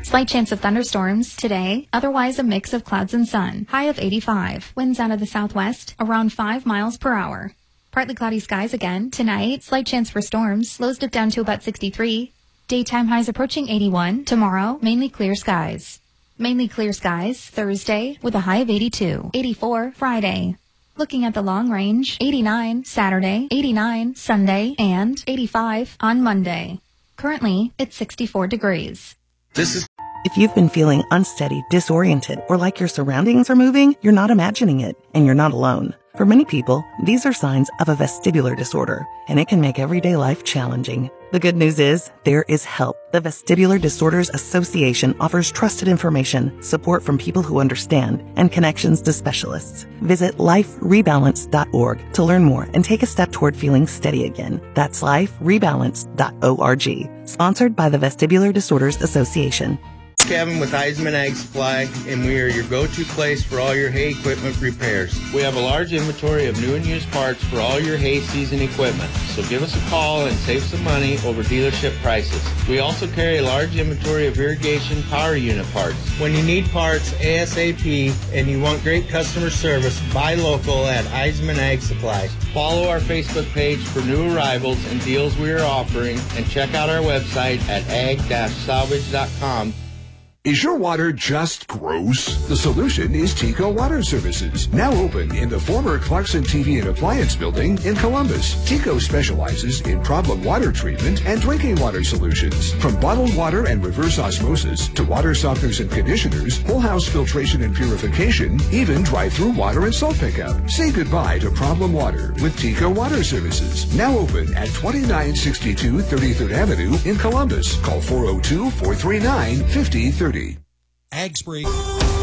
Slight chance of thunderstorms today, otherwise a mix of clouds and sun. High of 85. Winds out of the southwest, around 5 miles per hour. Partly cloudy skies again. Tonight, slight chance for storms. Lows dip down to about 63. Daytime highs approaching 81. Tomorrow, mainly clear skies. Mainly clear skies Thursday with a high of 82. 84 Friday. Looking at the long range, 89 Saturday, 89 Sunday, and 85 on Monday. Currently, it's 64 degrees. If you've been feeling unsteady, disoriented, or like your surroundings are moving, you're not imagining it, and you're not alone. For many people, these are signs of a vestibular disorder, and it can make everyday life challenging. The good news is, there is help. The Vestibular Disorders Association offers trusted information, support from people who understand, and connections to specialists. Visit liferebalance.org to learn more and take a step toward feeling steady again. That's liferebalance.org. Sponsored by the Vestibular Disorders Association. Kevin with Eisman Ag Supply, and we are your go-to place for all your hay equipment repairs. We have a large inventory of new and used parts for all your hay season equipment, so give us a call and save some money over dealership prices. We also carry a large inventory of irrigation power unit parts. When you need parts ASAP and you want great customer service, buy local at Eisman Ag Supply. Follow our Facebook page for new arrivals and deals we are offering, and check out our website at ag-salvage.com. Is your water just gross? The solution is Tico Water Services, now open in the former Clarkson TV and Appliance building in Columbus. Tico specializes in problem water treatment and drinking water solutions. From bottled water and reverse osmosis to water softeners and conditioners, whole house filtration and purification, even drive-through water and salt pickup. Say goodbye to problem water with Tico Water Services, now open at 2962 33rd Avenue in Columbus. Call 402-439-5030. Ag Spray.